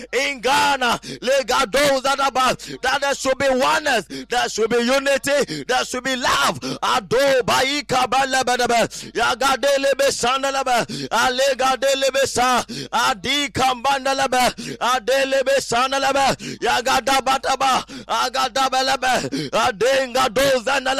in Ghana, that there should be oneness, there should be unity, there should be love. Ado baika balababa, yagadelebe sandalaba, alegadelebe sa, adi kambandalaba, adelebe sandalaba, yagadabataba, agadabalaba, adenga dozandalaba.